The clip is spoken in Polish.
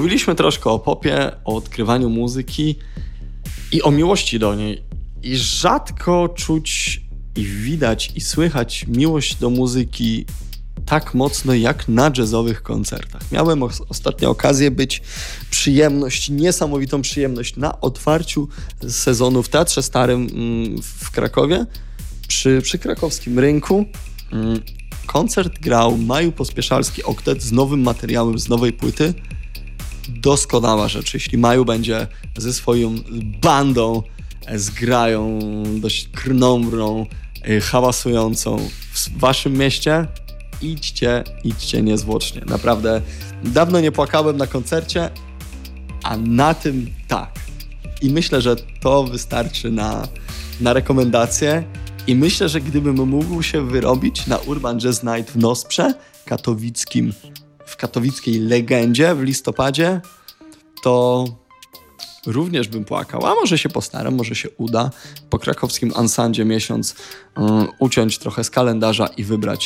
Mówiliśmy troszkę o popie, o odkrywaniu muzyki i o miłości do niej. I rzadko czuć i widać i słychać miłość do muzyki tak mocno jak na jazzowych koncertach. Miałem ostatnio okazję niesamowitą przyjemność na otwarciu sezonu w Teatrze Starym w Krakowie, przy krakowskim rynku. Koncert grał Maju Pospieszalski Oktet z nowym materiałem, z nowej płyty. Doskonała rzecz. Jeśli Maju będzie ze swoją bandą, zgrają dość krnąbrną, hałasującą w waszym mieście, idźcie niezwłocznie. Naprawdę dawno nie płakałem na koncercie, a na tym tak. I myślę, że to wystarczy na rekomendacje. I myślę, że gdybym mógł się wyrobić na Urban Jazz Night w Nosprze w katowickiej Legendzie w listopadzie, to również bym płakał. A może się postaram, może się uda po krakowskim Ansandzie miesiąc uciąć trochę z kalendarza i wybrać